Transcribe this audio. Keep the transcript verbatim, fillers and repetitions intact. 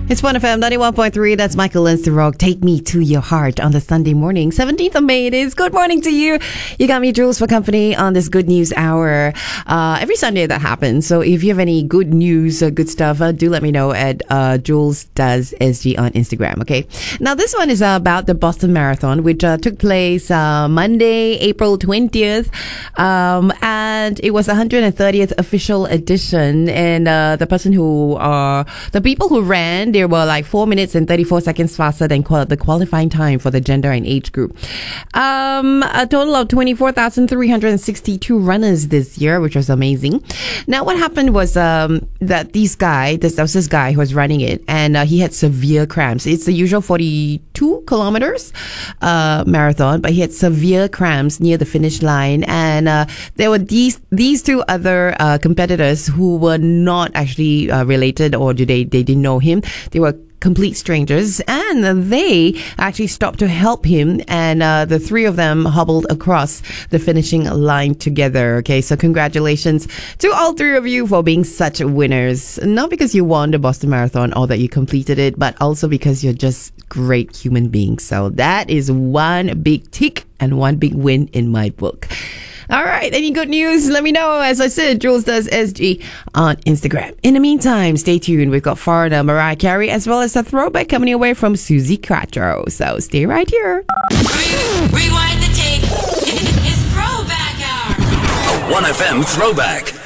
It's one F M ninety-one point three. That's Michael Lindsay-Rock. Take me to your heart on the Sunday morning. seventeenth of May it is. Good morning to you. You got me, Jules, for company on this Good News Hour. Uh, every Sunday that happens. So if you have any good news, uh, good stuff, uh, do let me know at uh, Jules Does S G on Instagram, okay? Now, this one is uh, about the Boston Marathon, which uh, took place uh, Monday, April twentieth. Um, and it was the one hundred thirtieth official edition. And uh, the person who, uh, the people who ran, there were like four minutes and thirty-four seconds faster than qual- the qualifying time for the gender and age group. Um, a total of twenty-four thousand three hundred sixty-two runners this year, which was amazing. Now, what happened was um, that this guy, this, there was this guy who was running it, and uh, he had severe cramps. It's the usual forty-two kilometers uh, marathon, but he had severe cramps near the finish line. And uh, there were these these two other uh, competitors who were not actually uh, related, or do they, they didn't know him. They were complete strangers, and they actually stopped to help him, and uh, the three of them hobbled across the finishing line together. Okay, so congratulations to all three of you for being such winners. Not because you won the Boston Marathon or that you completed it, but also because you're just great human beings. So that is one big tick and one big win in my book. All right, any good news? Let me know. As I said, Jules Does S G on Instagram. In the meantime, stay tuned. We've got Foreigner, Mariah Carey, as well as a throwback coming away from Susie Quattro. So stay right here. Rewind the tape. It's Throwback Hour. A one F M throwback.